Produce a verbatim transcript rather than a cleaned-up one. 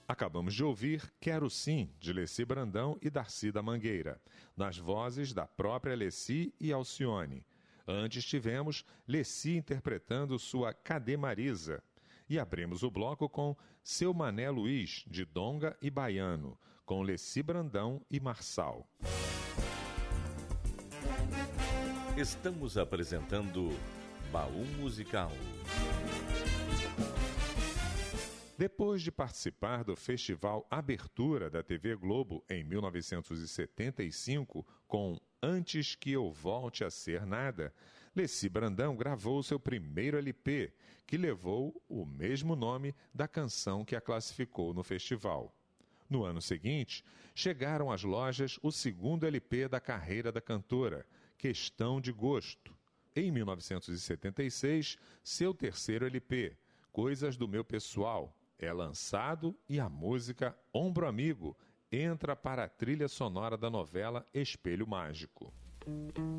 Acabamos de ouvir Quero Sim, de Leci Brandão e Darcy da Mangueira, nas vozes da própria Leci e Alcione. Antes tivemos Leci interpretando sua Cadê Marisa? E abrimos o bloco com Seu Mané Luiz, de Donga e Baiano, com Leci Brandão e Marçal. Estamos apresentando Baú Musical. Depois de participar do Festival Abertura da T V Globo em mil novecentos e setenta e cinco com Antes que eu volte a ser nada, Leci Brandão gravou seu primeiro L P, que levou o mesmo nome da canção que a classificou no festival. No ano seguinte, chegaram às lojas o segundo L P da carreira da cantora, Questão de Gosto. Em mil novecentos e setenta e seis, seu terceiro L P, Coisas do Meu Pessoal, é lançado e a música Ombro Amigo entra para a trilha sonora da novela Espelho Mágico.